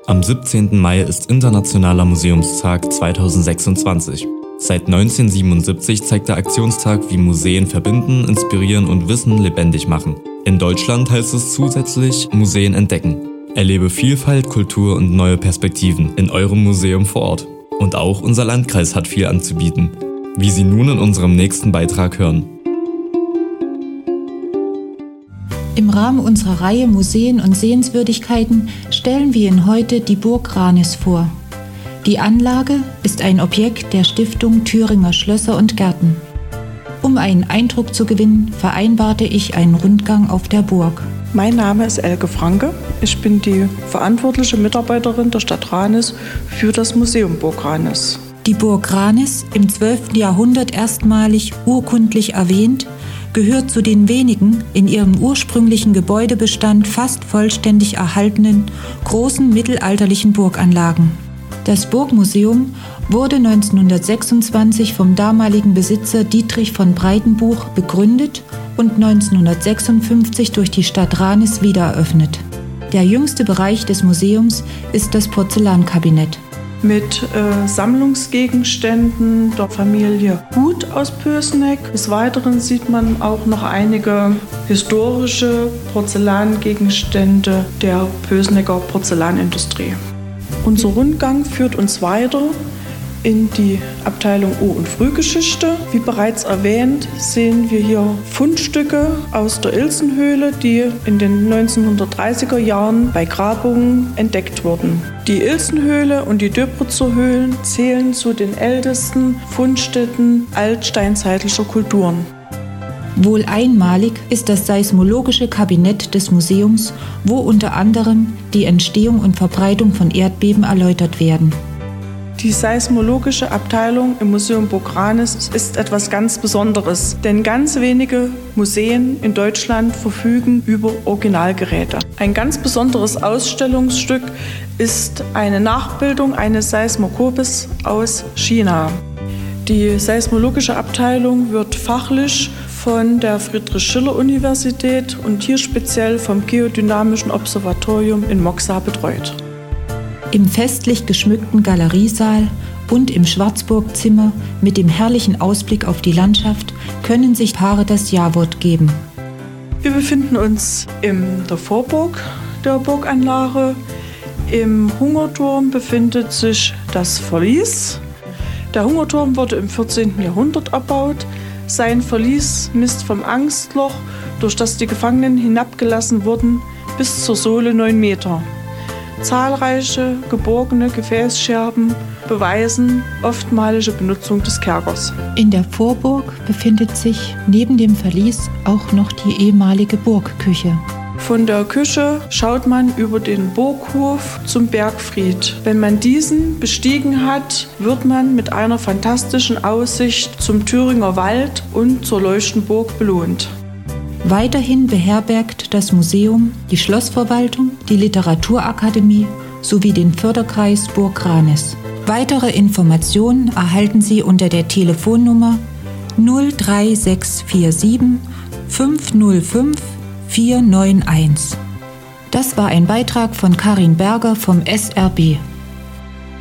Am 17. Mai ist Internationaler Museumstag 2026. Seit 1977 zeigt der Aktionstag, wie Museen verbinden, inspirieren und Wissen lebendig machen. In Deutschland heißt es zusätzlich Museen entdecken. Erlebe Vielfalt, Kultur und neue Perspektiven in eurem Museum vor Ort. Und auch unser Landkreis hat viel anzubieten, wie Sie nun in unserem nächsten Beitrag hören. Im Rahmen unserer Reihe Museen und Sehenswürdigkeiten stellen wir Ihnen heute die Burg Ranis vor. Die Anlage ist ein Objekt der Stiftung Thüringer Schlösser und Gärten. Um einen Eindruck zu gewinnen, vereinbarte ich einen Rundgang auf der Burg. Mein Name ist Elke Franke. Ich bin die verantwortliche Mitarbeiterin der Stadt Ranis für das Museum Burg Ranis. Die Burg Ranis, im 12. Jahrhundert erstmalig urkundlich erwähnt, gehört zu den wenigen in ihrem ursprünglichen Gebäudebestand fast vollständig erhaltenen großen mittelalterlichen Burganlagen. Das Burgmuseum wurde 1926 vom damaligen Besitzer Dietrich von Breitenbuch begründet und 1956 durch die Stadt Ranis wiedereröffnet. Der jüngste Bereich des Museums ist das Porzellankabinett. Mit Sammlungsgegenständen der Familie Huth aus Pößneck. Des Weiteren sieht man auch noch einige historische Porzellangegenstände der Pößnecker Porzellanindustrie. Unser Rundgang führt uns weiter in die Abteilung Ur- und Frühgeschichte. Wie bereits erwähnt, sehen wir hier Fundstücke aus der Ilsenhöhle, die in den 1930er Jahren bei Grabungen entdeckt wurden. Die Ilsenhöhle und die Döbritzer Höhlen zählen zu den ältesten Fundstätten altsteinzeitlicher Kulturen. Wohl einmalig ist das seismologische Kabinett des Museums, wo unter anderem die Entstehung und Verbreitung von Erdbeben erläutert werden. Die seismologische Abteilung im Museum Burg Ranis ist etwas ganz Besonderes, denn ganz wenige Museen in Deutschland verfügen über Originalgeräte. Ein ganz besonderes Ausstellungsstück ist eine Nachbildung eines Seismokopes aus China. Die seismologische Abteilung wird fachlich von der Friedrich-Schiller-Universität und hier speziell vom Geodynamischen Observatorium in Moxa betreut. Im festlich geschmückten Galeriesaal und im Schwarzburg-Zimmer mit dem herrlichen Ausblick auf die Landschaft können sich Paare das Ja-Wort geben. Wir befinden uns in der Vorburg der Burganlage. Im Hungerturm befindet sich das Verlies. Der Hungerturm wurde im 14. Jahrhundert erbaut. Sein Verlies misst vom Angstloch, durch das die Gefangenen hinabgelassen wurden, bis zur Sohle 9 Meter. Zahlreiche geborgene Gefäßscherben beweisen oftmalige Benutzung des Kerkers. In der Vorburg befindet sich neben dem Verlies auch noch die ehemalige Burgküche. Von der Küche schaut man über den Burghof zum Bergfried. Wenn man diesen bestiegen hat, wird man mit einer fantastischen Aussicht zum Thüringer Wald und zur Leuchtenburg belohnt. Weiterhin beherbergt das Museum die Schlossverwaltung, die Literaturakademie sowie den Förderkreis Burg Ranis. Weitere Informationen erhalten Sie unter der Telefonnummer 03647 505 491. Das war ein Beitrag von Karin Berger vom SRB.